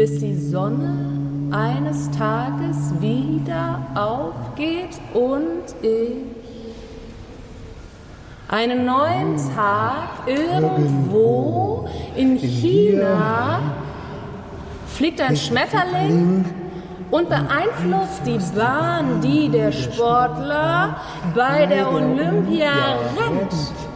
bis die Sonne eines Tages wieder aufgeht und ich einen neuen Tag irgendwo in China fliegt ein Schmetterling und beeinflusst die Bahn, die der Sportler bei der Olympia rennt.